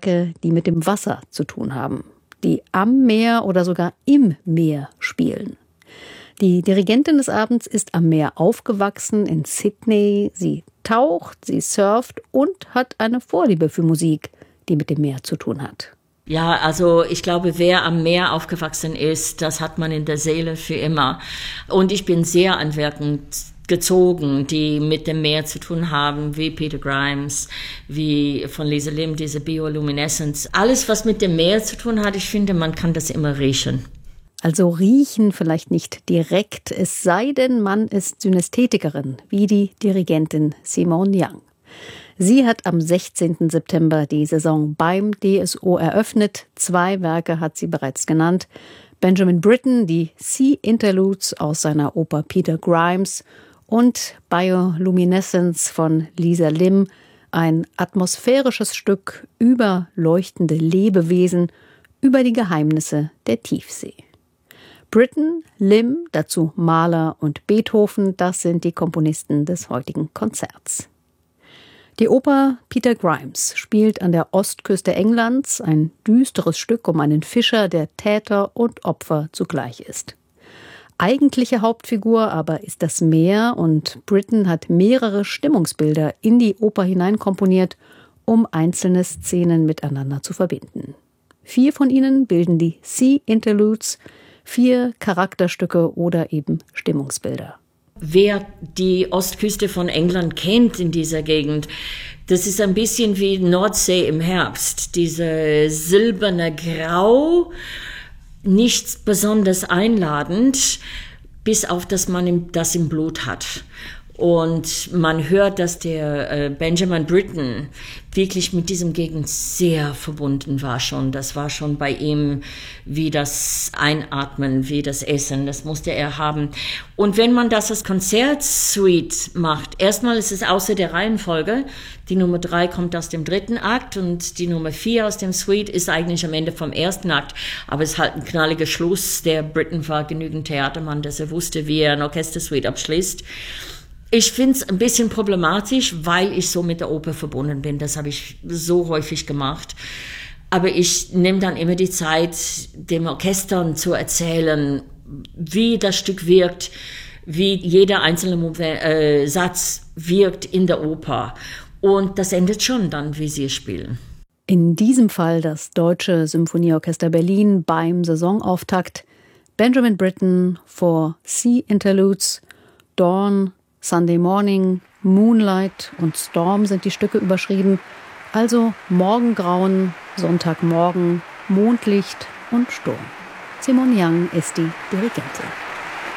Werke, die mit dem Wasser zu tun haben, die am Meer oder sogar im Meer spielen. Die Dirigentin des Abends ist am Meer aufgewachsen in Sydney. Sie taucht, sie surft und hat eine Vorliebe für Musik, die mit dem Meer zu tun hat. Ja, also ich glaube, wer am Meer aufgewachsen ist, das hat man in der Seele für immer. Und ich bin sehr an Werken gezogen, die mit dem Meer zu tun haben, wie Peter Grimes, wie von Lisa Lim, diese Bioluminescence. Alles, was mit dem Meer zu tun hat, ich finde, man kann das immer riechen. Also riechen vielleicht nicht direkt, es sei denn, man ist Synästhetikerin, wie die Dirigentin Simone Young. Sie hat am 16. September die Saison beim DSO eröffnet. 2 Werke hat sie bereits genannt. Benjamin Britten, die Sea Interludes aus seiner Oper Peter Grimes und Bioluminescence von Lisa Lim, ein atmosphärisches Stück über leuchtende Lebewesen, über die Geheimnisse der Tiefsee. Britten, Lim, dazu Mahler und Beethoven, das sind die Komponisten des heutigen Konzerts. Die Oper Peter Grimes spielt an der Ostküste Englands, ein düsteres Stück um einen Fischer, der Täter und Opfer zugleich ist. Eigentliche Hauptfigur aber ist das Meer und Britten hat mehrere Stimmungsbilder in die Oper hineinkomponiert, um einzelne Szenen miteinander zu verbinden. 4 von ihnen bilden die Sea Interludes, 4 Charakterstücke oder eben Stimmungsbilder. Wer die Ostküste von England kennt in dieser Gegend, das ist ein bisschen wie Nordsee im Herbst. Diese silberne Grau, nichts besonders einladend, bis auf, dass man das im Blut hat. Und man hört, dass der Benjamin Britten wirklich mit diesem Gegend sehr verbunden war schon. Das war schon bei ihm wie das Einatmen, wie das Essen. Das musste er haben. Und wenn man das als Konzertsuite macht, erstmal ist es außer der Reihenfolge. Die Nummer 3 kommt aus dem 3. Akt und die Nummer 4 aus dem Suite ist eigentlich am Ende vom 1. Akt. Aber es ist halt ein knalliger Schluss. Der Britten war genügend Theatermann, dass er wusste, wie er eine Orchestersuite abschließt. Ich finde es ein bisschen problematisch, weil ich so mit der Oper verbunden bin. Das habe ich so häufig gemacht. Aber ich nehme dann immer die Zeit, dem Orchester zu erzählen, wie das Stück wirkt, wie jeder einzelne Satz wirkt in der Oper. Und das endet schon dann, wie sie es spielen. In diesem Fall das Deutsche Symphonieorchester Berlin beim Saisonauftakt. Benjamin Britten for Sea Interludes, Dawn, Sunday Morning, Moonlight und Storm sind die Stücke überschrieben. Also Morgengrauen, Sonntagmorgen, Mondlicht und Sturm. Simone Young ist die Dirigentin.